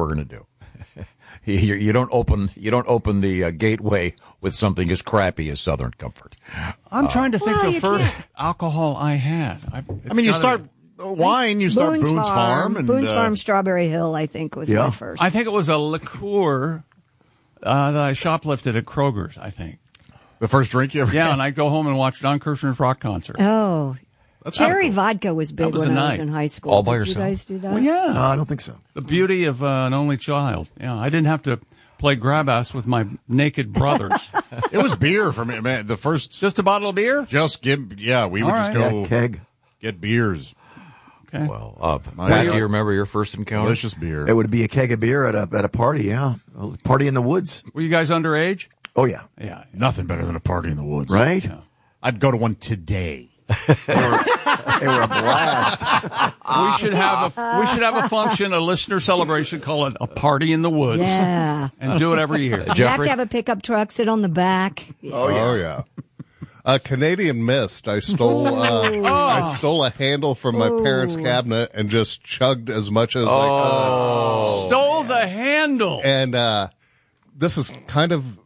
we're going to do. You don't open the gateway with something as crappy as Southern Comfort. I'm trying to think the first alcohol I had. You start wine, you start Boone's Farm. And, Boone's Farm Strawberry Hill, I think, was my first. I think it was a liqueur that I shoplifted at Kroger's, I think. The first drink you ever had? Yeah, and I'd go home and watch Don Kirshner's rock concert. Oh, cherry vodka was big when I was in high school. All by Did yourself? you guys do that? Well, yeah. No, I don't think so. The beauty of an only child. Yeah, I didn't have to play grab-ass with my naked brothers. It was beer for me, man. The first... Just a bottle of beer? we would just go keg. get beers. Okay. Well, Pat, do you remember your first encounter? Delicious beer. It would be a keg of beer at a party, yeah. A party in the woods. Were you guys underage? Oh, yeah. Yeah. Nothing better than a party in the woods. Right? Yeah. I'd go to one today. They were a blast. We should have a function, a listener celebration, call it a party in the woods. Yeah. And do it every year. You have to have a pickup truck, sit on the back. Oh yeah. Canadian Mist. I stole a handle from my parents' cabinet and just chugged as much as I could. Stole the handle. And this is kind of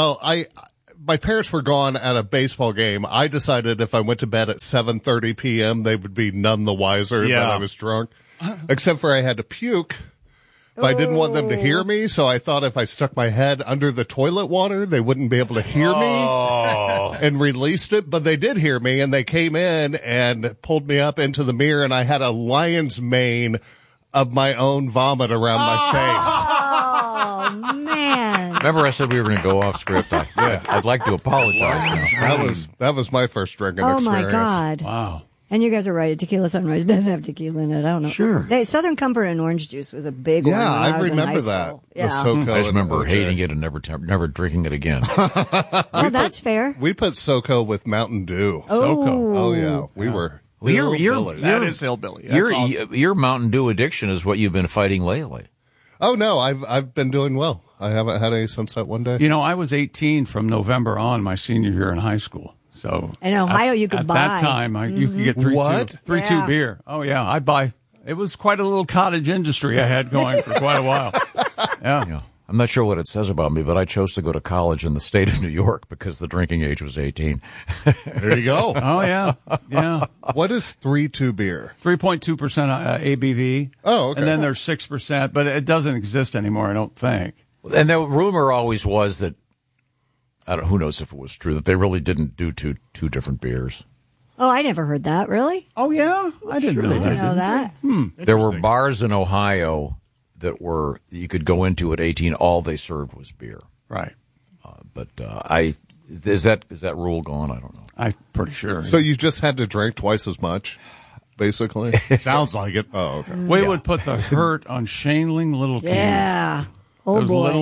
my parents were gone at a baseball game. I decided if I went to bed at 7:30 p.m., they would be none the wiser that I was drunk. Except for I had to puke. But I didn't want them to hear me, so I thought if I stuck my head under the toilet water, they wouldn't be able to hear me and released it. But they did hear me, and they came in and pulled me up into the mirror, and I had a lion's mane of my own vomit around my face. Oh, man. Remember I said we were going to go off script? I'd like to apologize now. That was my first drinking Oh, experience. my God. Wow. And you guys are right. Tequila Sunrise does have tequila in it. I don't know. Sure. Southern Comfort and orange juice was a big one. Yeah, when I was in high remember that. school. The Yeah. SoCo I just remember and hating it and never drinking it again. Oh, that's fair. We put SoCo with Mountain Dew. Oh. Oh yeah, we were. That is hillbilly. That's awesome. Your Mountain Dew addiction is what you've been fighting lately. Oh no, I've been doing well. I haven't had any since that one day. You know, I was 18 from November on my senior year in high school. So In Ohio, you could buy. At that time, you could get 3-2 Yeah. beer. Oh, yeah. I'd buy. It was quite a little cottage industry I had going for quite a while. Yeah. I'm not sure what it says about me, but I chose to go to college in the state of New York because the drinking age was 18. There you go. Oh, yeah. Yeah. What is 3-2 beer? 3.2% ABV. Oh, okay. And then there's 6%, but it doesn't exist anymore, I don't think. And the rumor always was that, who knows if it was true, that they really didn't do two different beers. Oh, I never heard that. Really? Oh, yeah? I didn't know I didn't know that. There were bars in Ohio that you could go into at 18, all they served was beer. Right. But is that rule gone? I don't know. I'm pretty sure. So you just had to drink twice as much, basically. Sounds like it. Oh, okay. We would put the hurt on Shaneling little cans. Yeah. Oh, Those boy.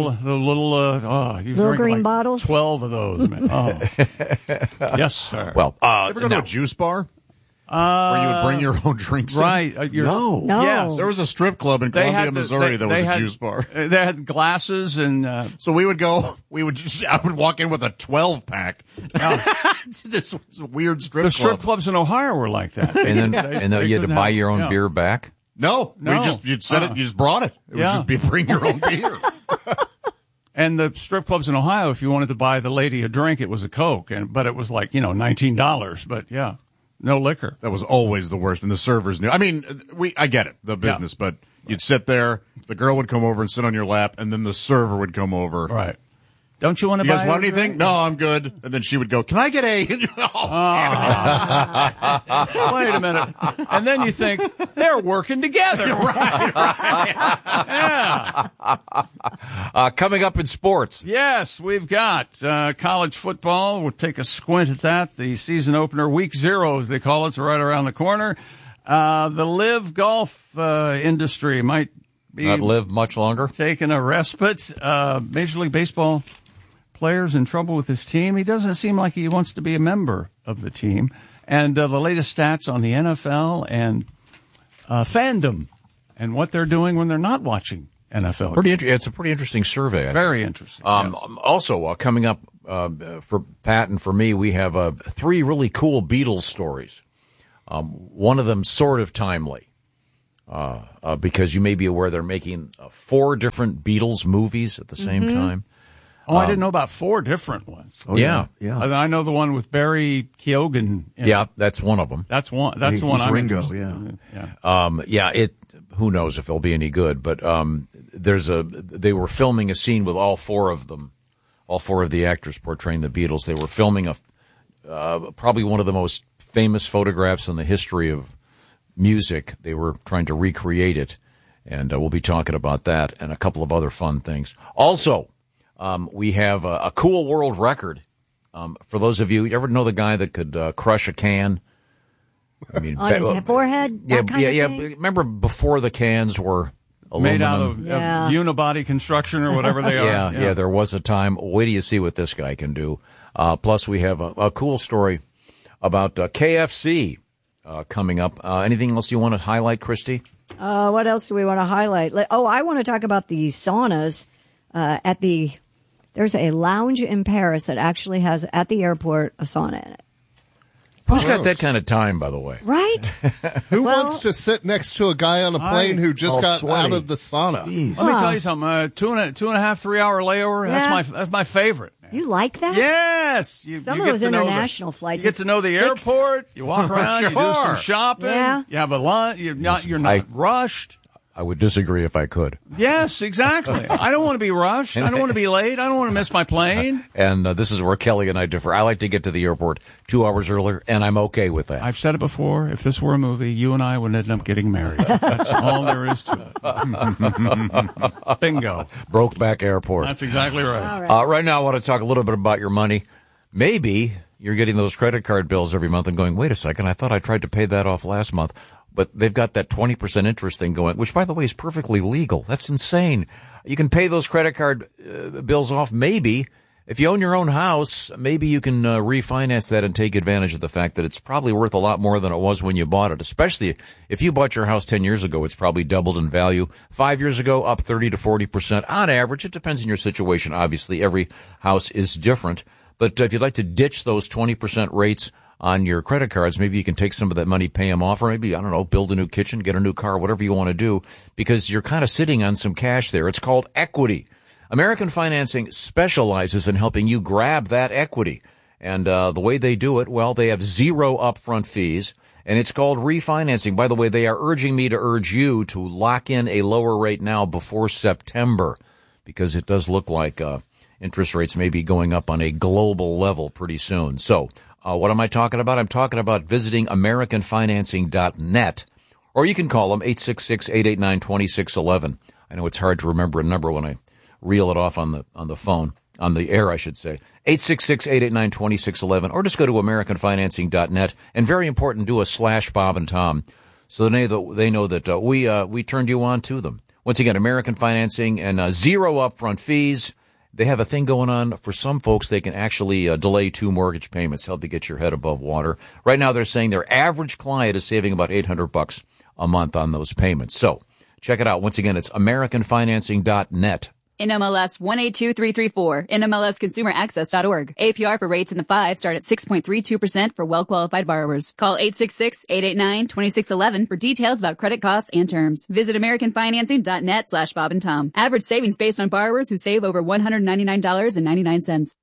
you Little drink green like bottles? 12 of those, man. Oh. Yes, sir. Well, Ever go to a juice bar? Where you would bring your own drinks in? Right. No. Yes. There was a strip club in Columbia, Missouri that was a juice bar. They had glasses and... So I would walk in with a 12-pack. This was a weird strip the club. strip clubs in Ohio were like that. and then you had to buy your own beer back? No. You just brought it. It would just be bring your own beer. And the strip clubs in Ohio, if you wanted to buy the lady a drink, it was a Coke, but it was like, $19. But yeah, no liquor. That was always the worst. And the servers knew. I mean, I get it, the business, but you'd sit there, the girl would come over and sit on your lap, and then the server would come over. Right. Don't you want to You buy guys want a anything? drink? No, I'm good. And then she would go, can I get a... Wait a minute. And then you think, they're working together. Yeah. Coming up in sports. Yes, we've got college football. We'll take a squint at that. The season opener, week 0, as they call it's right around the corner. The live golf industry might be Not live much longer. taking a respite. Major League Baseball players in trouble with his team. He doesn't seem like he wants to be a member of the team. And the latest stats on the NFL and fandom and what they're doing when they're not watching NFL. It's a pretty interesting survey. I think. Very interesting. Yes. Also, coming up for Pat and for me, we have 3 really cool Beatles stories. One of them sort of timely. because you may be aware they're making 4 different Beatles movies at the same time. Oh, I didn't know about 4 different ones. Oh, yeah. I know the one with Barry Keoghan. Yeah, that's one of them. That's one. That's the one I'm Ringo, interested in. Who knows if they'll be any good, but they were filming a scene with all 4 of them, all 4 of the actors portraying the Beatles. They were filming probably one of the most famous photographs in the history of music. They were trying to recreate it, and we'll be talking about that and a couple of other fun things. Also, we have a cool world record. For those of you ever know the guy that could crush a can? I mean, on his forehead? Yeah. Remember before the cans were aluminum? Made out of unibody construction or whatever they are. Yeah, there was a time. Wait till you see what this guy can do. Plus, we have a cool story about KFC coming up. Anything else you want to highlight, Christy? What else do we want to highlight? I want to talk about the saunas there's a lounge in Paris that actually has, at the airport, a sauna in it. Who's got that kind of time, by the way? Right? Who wants to sit next to a guy on a plane who just got out of the sauna? Jeez. Let me tell you something. 2.5, 3 hour layover. Yeah. That's my favorite. Man. You like that? Yes. Some of those international flights. You get to know the airport. You walk around. You do some shopping. Yeah. You have a lunch. You're not rushed. I would disagree if I could. Yes, exactly. I don't want to be rushed. I don't want to be late. I don't want to miss my plane. And this is where Kelly and I differ. I like to get to the airport 2 hours earlier, and I'm okay with that. I've said it before. If this were a movie, you and I would end up getting married. That's all there is to it. Bingo. Brokeback Airport. That's exactly right. All right. Right now, I want to talk a little bit about your money. Maybe you're getting those credit card bills every month and going, wait a second, I thought I tried to pay that off last month. But they've got that 20% interest thing going, which, by the way, is perfectly legal. That's insane. You can pay those credit card bills off. Maybe if you own your own house, maybe you can refinance that and take advantage of the fact that it's probably worth a lot more than it was when you bought it. Especially if you bought your house 10 years ago, it's probably doubled in value. 5 years ago, up 30 to 40% on average. It depends on your situation. Obviously, every house is different. But if you'd like to ditch those 20% rates on your credit cards, maybe you can take some of that money, pay them off, or maybe, I don't know, build a new kitchen, get a new car, whatever you want to do, because you're kind of sitting on some cash there. It's called equity. American Financing specializes in helping you grab that equity. And the way they do it, well, they have 0 upfront fees, and it's called refinancing. By the way, they are urging me to urge you to lock in a lower rate now before September, because it does look like interest rates may be going up on a global level pretty soon. So, what am I talking about? I'm talking about visiting AmericanFinancing.net, or you can call them 866-889-2611. I know it's hard to remember a number when I reel it off on the phone, on the air, I should say. 866-889-2611, or just go to AmericanFinancing.net, and very important, do a /Bob and Tom, so they know that we turned you on to them. Once again, American Financing and 0 upfront fees. They have a thing going on for some folks. They can actually delay 2 mortgage payments, help you get your head above water. Right now, they're saying their average client is saving about $800 a month on those payments. So check it out. Once again, it's AmericanFinancing.net. NMLS 182334, NMLSConsumerAccess.org. APR for rates in the 5 start at 6.32% for well-qualified borrowers. Call 866-889-2611 for details about credit costs and terms. Visit AmericanFinancing.net /Bob and Tom. Average savings based on borrowers who save over $199.99.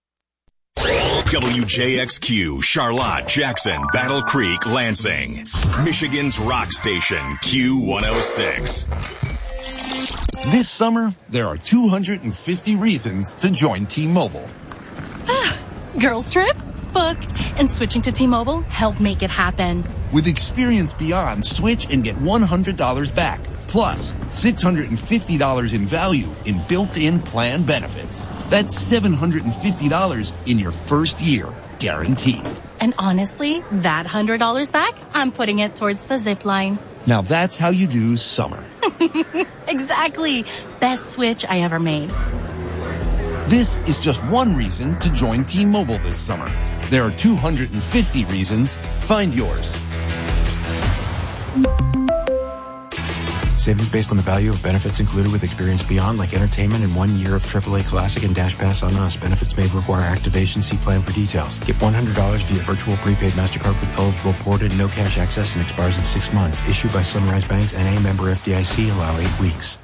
WJXQ, Charlotte, Jackson, Battle Creek, Lansing. Michigan's rock station, Q106. This summer, there are 250 reasons to join T-Mobile. Girls trip? Booked. And switching to T-Mobile helped make it happen. With Experience Beyond, switch and get $100 back. Plus, $650 in value in built-in plan benefits. That's $750 in your first year, guaranteed. And honestly, that $100 back, I'm putting it towards the zip line. Now that's how you do summer. Exactly. Best switch I ever made. This is just one reason to join T-Mobile this summer. There are 250 reasons. Find yours. Savings based on the value of benefits included with Experience Beyond, like entertainment and 1 year of AAA Classic and Dash Pass on us. Benefits may require activation. See plan for details. Get $100 via virtual prepaid MasterCard with eligible ported, no cash access, and expires in 6 months. Issued by Sunrise Banks and a member FDIC. Allow 8 weeks.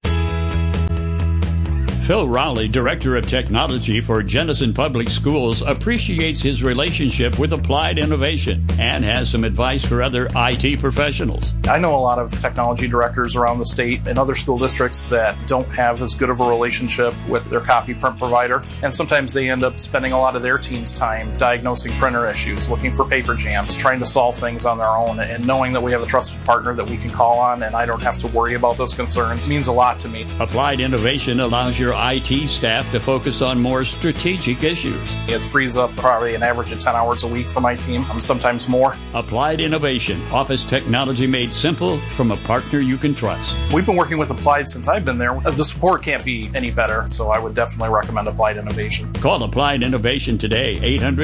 Phil Rowley, Director of Technology for Jenison Public Schools, appreciates his relationship with Applied Innovation and has some advice for other IT professionals. I know a lot of technology directors around the state and other school districts that don't have as good of a relationship with their copy print provider, and sometimes they end up spending a lot of their team's time diagnosing printer issues, looking for paper jams, trying to solve things on their own, and knowing that we have a trusted partner that we can call on and I don't have to worry about those concerns means a lot to me. Applied Innovation allows your IT staff to focus on more strategic issues. It frees up probably an average of 10 hours a week for my team, sometimes more. Applied Innovation, office technology made simple from a partner you can trust. We've been working with Applied since I've been there. The support can't be any better, so I would definitely recommend Applied Innovation. Call Applied Innovation today,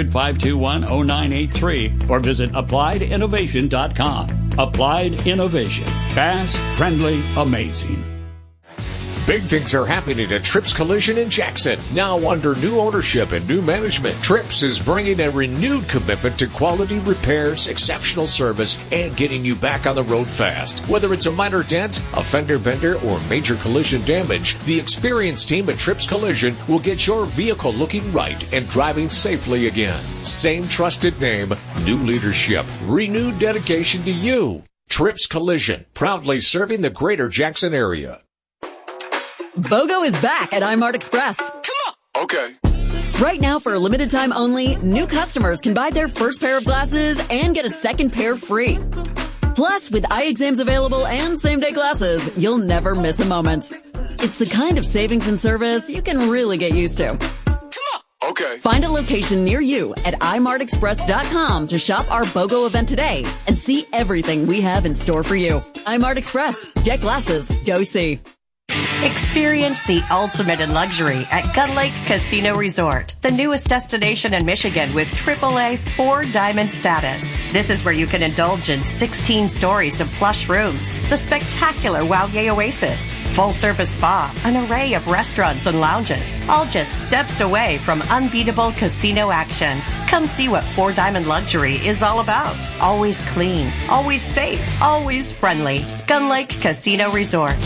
800-521-0983, or visit appliedinnovation.com. Applied Innovation. Fast, friendly, amazing. Big things are happening at Trips Collision in Jackson. Now under new ownership and new management, Trips is bringing a renewed commitment to quality repairs, exceptional service, and getting you back on the road fast. Whether it's a minor dent, a fender bender, or major collision damage, the experienced team at Trips Collision will get your vehicle looking right and driving safely again. Same trusted name, new leadership, renewed dedication to you. Trips Collision, proudly serving the greater Jackson area. BOGO is back at iMart Express. Come on. Okay. Right now, for a limited time only, new customers can buy their first pair of glasses and get a second pair free. Plus, with eye exams available and same-day glasses, you'll never miss a moment. It's the kind of savings and service you can really get used to. Come on. Okay. Find a location near you at imartexpress.com to shop our BOGO event today and see everything we have in store for you. iMart Express. Get glasses. Go see. Experience the ultimate in luxury at Gun Lake Casino Resort, the newest destination in Michigan with AAA 4-diamond status. This is where you can indulge in 16 stories of plush rooms, the spectacular Wauye Oasis, full-service spa, an array of restaurants and lounges, all just steps away from unbeatable casino action. Come see what 4-diamond luxury is all about. Always clean, always safe, always friendly. Gun Lake Casino Resort.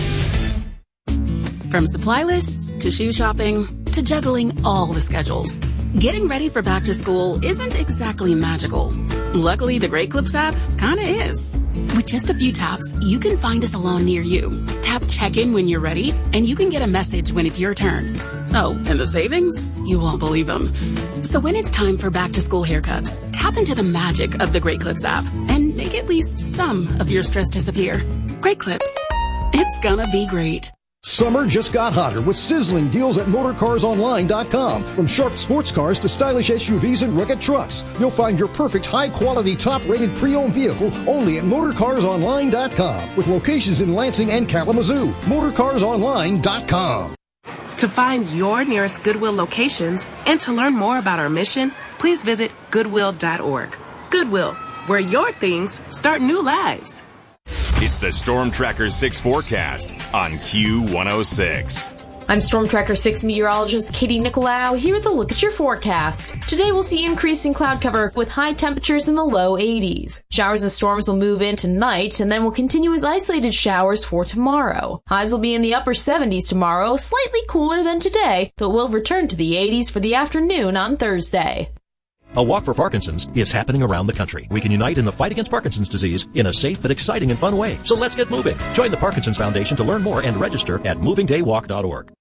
From supply lists to shoe shopping to juggling all the schedules, getting ready for back to school isn't exactly magical. Luckily, the Great Clips app kinda is. With just a few taps, you can find a salon near you. Tap check-in when you're ready, and you can get a message when it's your turn. Oh, and the savings? You won't believe them. So when it's time for back to school haircuts, tap into the magic of the Great Clips app and make at least some of your stress disappear. Great Clips. It's gonna be great. Summer just got hotter with sizzling deals at MotorCarsOnline.com. From sharp sports cars to stylish SUVs and rugged trucks, you'll find your perfect high-quality, top-rated pre-owned vehicle only at MotorCarsOnline.com. With locations in Lansing and Kalamazoo. MotorCarsOnline.com. To find your nearest Goodwill locations and to learn more about our mission, please visit Goodwill.org. Goodwill, where your things start new lives. It's the Storm Tracker 6 forecast on Q106. I'm Storm Tracker 6 meteorologist Katie Nicolau here with a look at your forecast. Today we'll see increasing cloud cover with high temperatures in the low 80s. Showers and storms will move in tonight and then will continue as isolated showers for tomorrow. Highs will be in the upper 70s tomorrow, slightly cooler than today, but will return to the 80s for the afternoon on Thursday. A Walk for Parkinson's is happening around the country. We can unite in the fight against Parkinson's disease in a safe but exciting and fun way. So let's get moving. Join the Parkinson's Foundation to learn more and register at movingdaywalk.org.